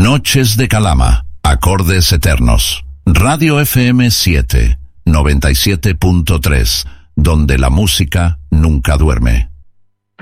Noches de Calama, acordes eternos. Radio FM 7, 97.3, donde la música nunca duerme.